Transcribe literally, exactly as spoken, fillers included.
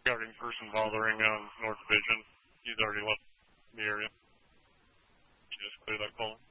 regarding person bothering on North Division. He's already left the area. You just clear that call.